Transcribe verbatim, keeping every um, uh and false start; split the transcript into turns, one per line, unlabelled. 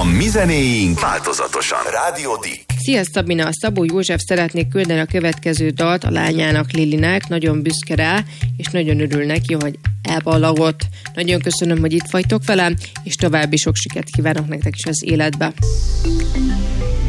A mi zenéink változatosan. Rádió Dick.
Szia Szabina, a Szabó József szeretnék küldeni a következő dalt a lányának, Lilinek, nagyon büszke rá, és nagyon örül neki, hogy elballagott. Nagyon köszönöm, hogy itt vagytok velem, és további sok sikert kívánok nektek is az életbe.